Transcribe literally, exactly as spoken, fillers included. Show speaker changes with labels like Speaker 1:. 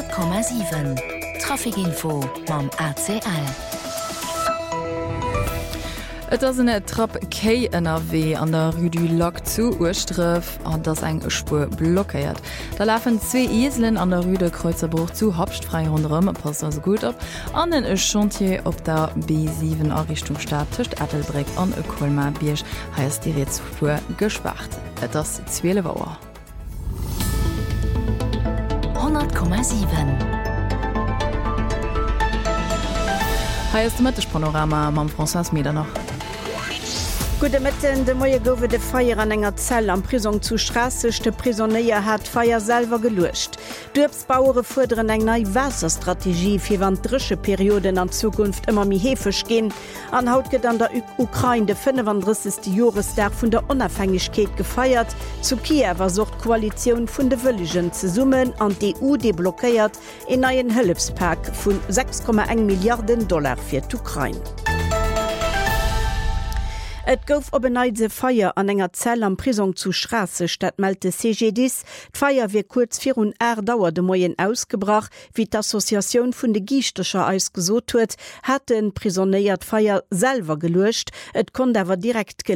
Speaker 1: hundert Komma sieben Trafikinfo mam A C L.
Speaker 2: Et ass en Trapp K N R W an der Rue du Lac zu Urstref an dats eng Spur blockéiert. Da lafen zwee Iselen an der Rue de Kreuzerbruch zu Hauptfrei runm pass as gut op. An den e Chantier op der B sieben a Richtung Stadt tcht Ethelbreck an e Kolmar Biersch heiers Di Reetspur gespacht. Et ass Zwiele Wauer.
Speaker 1: hundert Komma sieben
Speaker 2: Heiers de Mëttech Panorama mam François Meder noch.
Speaker 3: Gute Mitten, de Moie gowe de Feier an enger Zell am Prison zu Straßechte Prisonnéier hat Feier selber gelöscht. Dürpsbauere forderen eng neii Wasserstrategie fir wann drische Perioden an Zukunft immer mi hefech gin. An haut get an der Ukraine de fünfunddreißigste Joresdag vun der Unabhängigkeit gefeiert. Zu Kiew versucht Koalition vun de Wëllegen ze summen an D U deblockéiert en neien Hëllefspak vun sechs Komma eins Milliarden Dollar fir d'Ukraine. Et gouf op beneidse Feier an enger Zell am Prison zu Straßestä meldte C G dis. D'Feier wie kurz virun Ä Dauer de Moien ausgebrach, wie d'Assoziatioun vun de Giichtecher eis gesot huet, hat den prisonnéiert Feier selver geluecht, et kon dawer direkt